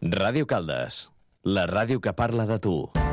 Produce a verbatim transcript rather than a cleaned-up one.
Ràdio Caldes, la ràdio que parla de tu.